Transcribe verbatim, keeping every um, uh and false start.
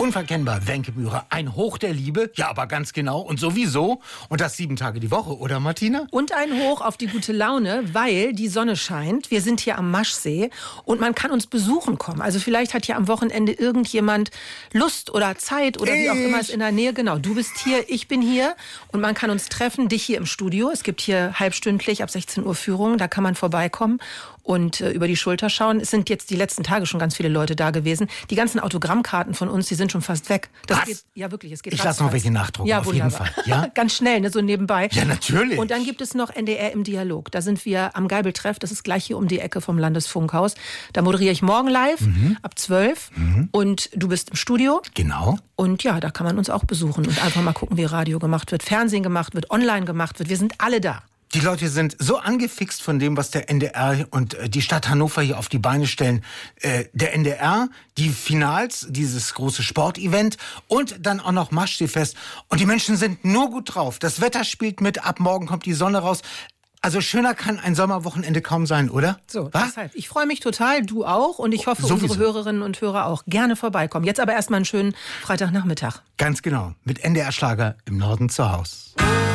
Unverkennbar, Wenke Mührer. Ein Hoch der Liebe, ja, aber ganz genau und sowieso. Und das sieben Tage die Woche, oder Martina? Und ein Hoch auf die gute Laune, weil die Sonne scheint. Wir sind hier am Maschsee und man kann uns besuchen kommen. Also vielleicht hat ja am Wochenende irgendjemand Lust oder Zeit oder wie auch immer es in der Nähe. Genau, du bist hier, ich bin hier und man kann uns treffen, dich hier im Studio. Es gibt hier halbstündlich ab sechzehn Uhr Führungen, da kann man vorbeikommen und äh, über die Schulter schauen. Es sind jetzt die letzten Tage schon ganz viele Leute da gewesen. Die ganzen Autogrammkarten von uns, die sind schon fast weg. Das Was? Geht, ja, wirklich, es geht Ich lasse noch welche nachdrucken, ja, auf wunderbar. jeden Fall. Ja? Ganz schnell, ne, so nebenbei. Ja, natürlich. Und dann gibt es noch N D R im Dialog. Da sind wir am Geibeltreff, das ist gleich hier um die Ecke vom Landesfunkhaus. Da moderiere ich morgen live mhm. ab zwölf mhm. und du bist im Studio. Genau. Und ja, da kann man uns auch besuchen und einfach mal gucken, wie Radio gemacht wird, Fernsehen gemacht wird, online gemacht wird. Wir sind alle da. Die Leute sind so angefixt von dem, was der N D R und die Stadt Hannover hier auf die Beine stellen. Äh, der N D R, die Finals, dieses große Sportevent und dann auch noch Maschseefest. Und die Menschen sind nur gut drauf. Das Wetter spielt mit, ab morgen kommt die Sonne raus. Also schöner kann ein Sommerwochenende kaum sein, oder? So, was? Deshalb. Ich freue mich total, du auch. Und ich hoffe, Sowieso. unsere Hörerinnen und Hörer auch. Gerne vorbeikommen. Jetzt aber erstmal einen schönen Freitagnachmittag. Ganz genau. Mit N D R-Schlager im Norden zu Haus.